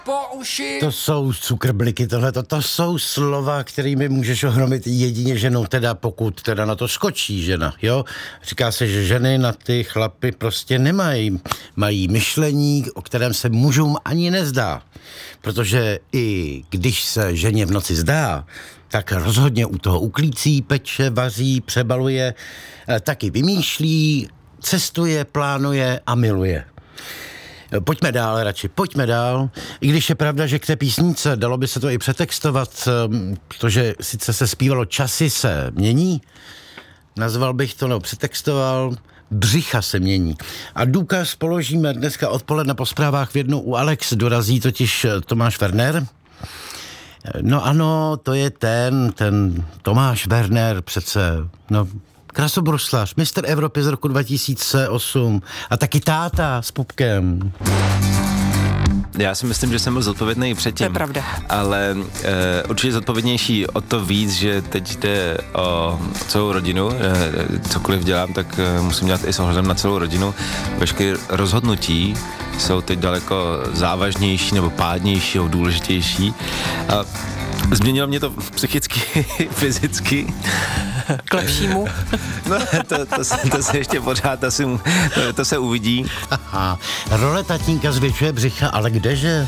po uši. To jsou cukrbliky tohleto, to jsou slova, kterými můžeš ohromit jedině ženu, teda pokud teda na to skočí žena, jo. Říká se, že ženy na ty chlapy prostě nemají, mají myšlení, o kterém se mužům ani nezdá. Protože i když se ženě v noci zdá, tak rozhodně u toho uklící, peče, vaří, přebaluje, taky vymýšlí, cestuje, plánuje a miluje. Pojďme dál, radši, pojďme dál. I když je pravda, že k té písnice dalo by se to i přetextovat, protože sice se zpívalo časy se mění, nazval bych to, přetextoval, břicha se mění. A důkaz položíme dneska odpoledne po zprávách v 1 u Alex, dorazí totiž Tomáš Werner. No ano, to je ten Tomáš Werner přece, krasobruslař, mistr Evropy z roku 2008 a taky táta s pupkem. Já si myslím, že jsem byl zodpovědný i předtím. To je pravda. Ale určitě zodpovědnější o to víc, že teď jde o celou rodinu. Cokoliv dělám, tak musím dělat i s ohledem na celou rodinu. Veškeré rozhodnutí jsou teď daleko závažnější nebo pádnější nebo důležitější. A změnilo mě to psychicky, fyzicky. K lepšímu. No, to se ještě pořád asi, to se uvidí. Aha, role tatínka zvětšuje břicha, ale kdeže?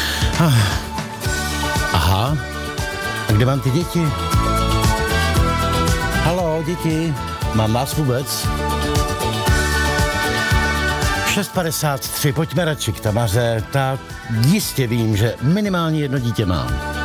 Aha, a kde mám ty děti? Haló, děti, mám vás vůbec? 6:53, pojďme radši k Tamaře, tak jistě vím, že minimálně jedno dítě mám.